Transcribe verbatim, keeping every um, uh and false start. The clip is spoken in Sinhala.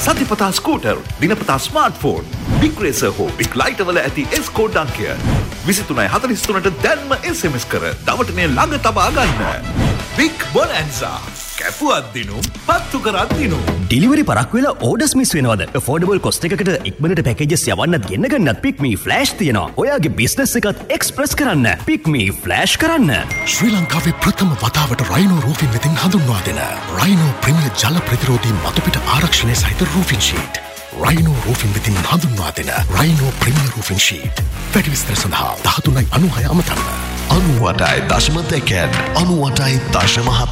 සතිපතා ස්කූටර්, දිනපතා ස්මාර්ට්ෆෝන්, බිග් රේසර් හෝ බිග් ලයිටර් වල ඇති එස් කෝඩ් අංකය විසිතුනයි හතළිස් තුනට දැන්ම එස් එම් එස් කර දවටනේ ළඟ තබා ගන්න. බිග් බොනැන්සා කැපුවත් දිනුම් පත්තු කරත් දිනුම්. ඩිලිවරි පරක් වෙලා ඕඩර්ස් මිස් වෙනවද? අෆෝඩබල් කොස්ට් එකකට ඉක්මනට පැකේජස් යවන්නත් ගෙන්න ගන්නත් පික්මී ෆ්ලෑෂ් තියෙනවා. ඔයාගේ බිස්නස් එකත් එක්ස්ප්‍රස් කරන්න පික්මී ෆ්ලෑෂ් කරන්න. ශ්‍රී ලංකාවේ ප්‍රථම වතාවට රයිනෝ රූෆින් වෙතින් හඳුන්වා දෙන රයිනෝ ප්‍රීමියර් ජල ප්‍රතිරෝධී මතුපිට ආරක්ෂණය සහිත රූෆින් ෂීට්. රයිනෝ රූෆින් වෙතින් හඳුන්වා දෙන රයිනෝ ප්‍රීමියර් රූෆින් ෂීට්. වැඩි විස්තර සඳහා දහතුනයි අනූහය අමතන්න. අනූවටයි දශම දෙකෙන් අනූවටයි දශම හත